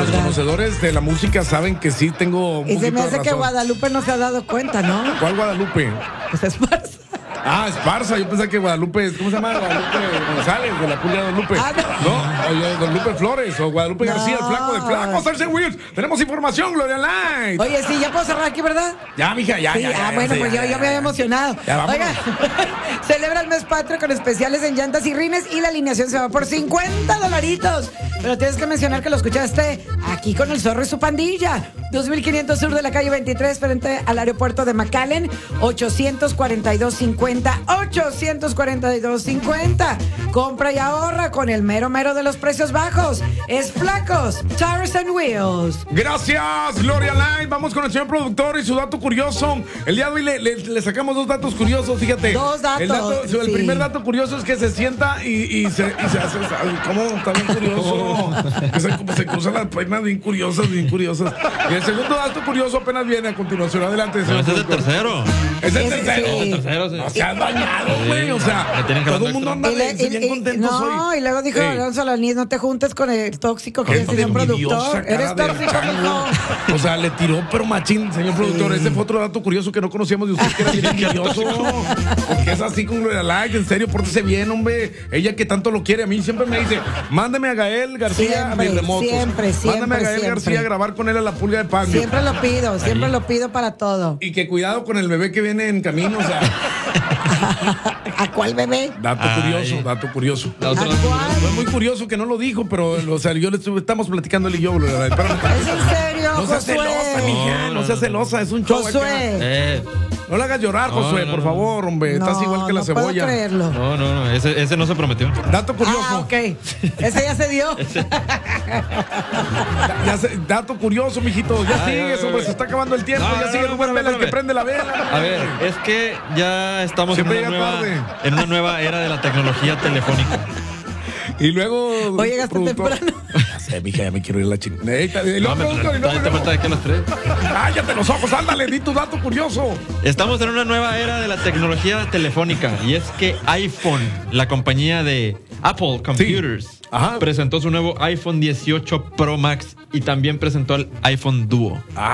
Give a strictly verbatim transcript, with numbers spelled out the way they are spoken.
los conocedores de la música saben que sí tengo un Y se me poquito de hace que razón. Guadalupe no se ha dado cuenta, ¿no? ¿Cuál Guadalupe? Pues Esparza. Ah, Esparza, yo pensé que Guadalupe, ¿cómo se llama? Guadalupe González, de la Pulga de Guadalupe. Ah, no. No, oye, Guadalupe Flores o Guadalupe No. García, el flaco de flacos, Arce Wills. Tenemos información, Gloria Light. Oye, sí, ya puedo cerrar aquí, ¿verdad? Ya, mija, ya, Sí, ya, ya. ah, bueno, ya, pues ya, yo, ya, yo me había ya. emocionado. Ya, vámonos. Oiga, celebra el mes patrio con especiales en llantas y rines y la alineación se va por cincuenta dolaritos. Pero tienes que mencionar que lo escuchaste aquí con el Zorro y su pandilla. dos mil quinientos sur de la calle veintitrés frente al aeropuerto de McAllen. ochocientos cuarenta y dos cincuenta. ochocientos cuarenta y dos cincuenta. Compra y ahorra con el mero mero de los precios bajos. Es Flacos, Tires and Wheels. Gracias, Gloria Light. Vamos con el señor productor y su dato curioso. El día de hoy le, le- le sacamos dos datos curiosos, fíjate. Dos datos, El, dato- el sí. primer dato curioso es que se sienta y, y se, y se hace. ay, ¿Cómo? Está bien curioso. Que se, como se cruzan las piernas bien curiosas, bien curiosas. Y el segundo dato curioso apenas viene a continuación. Adelante, No, señor ese es el productor. tercero. Es el Sí, tercero. sí. El tercero, sí. No se has bañado, güey. O sea, Me tienen que todo hablar el mundo extra. anda Y le- bien, y- bien y- contento no, hoy. y luego dijo Ey. Alonso Alaniz, no te juntes con el tóxico que es el Gente señor envidiosa, productor. cara Eres de tóxico, chango. mijo. O sea, le tiró pero machín, señor productor. Ese fue otro dato curioso que no conocíamos de usted, que era bien envidioso. Porque es así con Gloria Light, en serio, pórtese bien, hombre. Ella que tanto lo quiere, a mí siempre me dice, mándame a Gael García Siempre, a mis remotos. siempre, Mándame a siempre, Gael siempre. García a grabar con él a la pulga de pan. Siempre lo pido, siempre lo pido para todo. Y que cuidado con el bebé que viene en camino, o sea, ¿A cuál bebé? dato Ay. curioso, dato curioso. La otra- ¿A cuál? Fue muy curioso que no lo dijo, pero, o sea, yo le estuve, estamos platicando él y yo, Gloria Light. Espérame tantito. ¿Es en serio, No seas Josué? celosa, mija, no seas celosa, es un show acá. Josué. Eh, No le hagas llorar, No, Josué, no, por no. favor, hombre. Estás No, igual que la no puedo cebolla. creerlo. no, no, no. Ese, ese no se prometió. Dato curioso. Ah, ok. Ese ya se dio. Da- ya se- dato curioso, mijito. Ya Ay, sigue, ay, hombre. ay. Se está acabando el tiempo. No, ya no, sigue no, Rubén espérame, Vela, el que espérame. prende la vela. A ver, es que ya estamos en Siempre una, llega nueva, tarde. en una nueva era de la tecnología telefónica. Y luego. Hoy llegaste productor- temprano. Ya sé, mija, ya me quiero ir a la chingada. Ey, ta- y luego, No, me- productor, y luego, todavía te y luego. falta de que a las tres. Cállate los ojos, ándale, di tu dato curioso. Estamos en una nueva era de la tecnología telefónica y es que iPhone, la compañía de Apple Computers, Ajá. presentó su nuevo iPhone dieciocho Pro Max y también presentó el iPhone Duo.